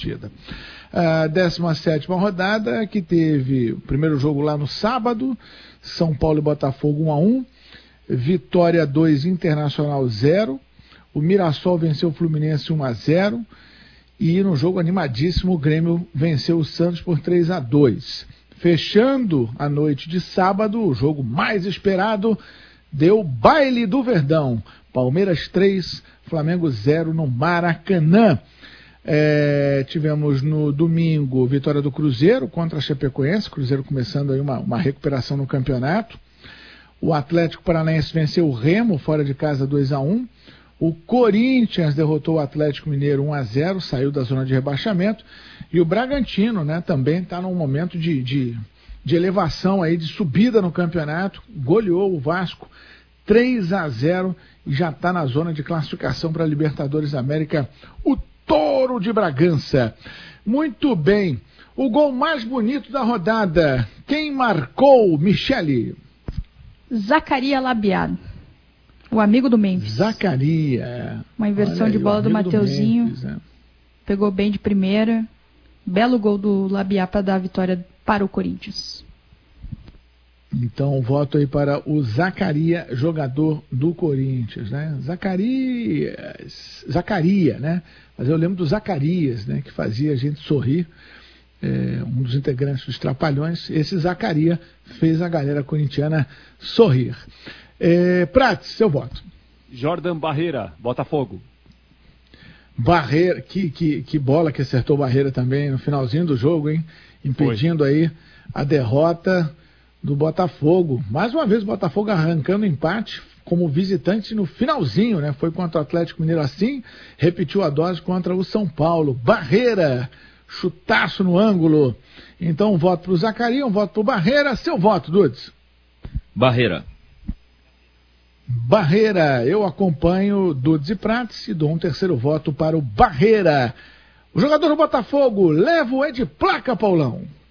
partida. A 17ª rodada, que teve o primeiro jogo lá no sábado, São Paulo e Botafogo 1-1, Vitória 2, Internacional 0, o Mirassol venceu o Fluminense 1-0, e no jogo animadíssimo o Grêmio venceu o Santos por 3-2. Fechando a noite de sábado, o jogo mais esperado, deu baile do Verdão. Palmeiras 3, Flamengo 0 no Maracanã. Tivemos no domingo vitória do Cruzeiro contra a Chapecoense, Cruzeiro começando aí uma recuperação no campeonato. O Atlético Paranaense venceu o Remo fora de casa 2-1. O Corinthians derrotou o Atlético Mineiro 1-0, saiu da zona de rebaixamento. E o Bragantino, né, também está num momento de elevação aí, de subida no campeonato, goleou o Vasco 3-0 e já está na zona de classificação para a Libertadores da América, o Touro de Bragança. Muito bem, o gol mais bonito da rodada, quem marcou, Michele? Zacarias Labiado, o amigo do Memphis. Zacarias. Uma inversão de bola do Mateuzinho, pegou bem de primeira, belo gol do Labiá para dar a vitória para o Corinthians. Então, voto aí para o Zacarias, jogador do Corinthians, né? Zacarias, né? Mas eu lembro do Zacarias, né? Que fazia a gente sorrir, um dos integrantes dos Trapalhões. Esse Zacarias fez a galera corintiana sorrir. Prates, seu voto. Jordan Barreira, Botafogo. Barreira, que bola que acertou Barreira também no finalzinho do jogo, hein? Impedindo aí a derrota do Botafogo. Mais uma vez o Botafogo arrancando empate como visitante no finalzinho, né? Foi contra o Atlético Mineiro assim, repetiu a dose contra o São Paulo. Barreira, chutaço no ângulo. Então um voto para o Zacarias, um voto para o Barreira. Seu voto, Dudes? Barreira. Barreira, eu acompanho Dudes e Prates e dou um terceiro voto para o Barreira. O jogador do Botafogo, leva o de placa, Paulão.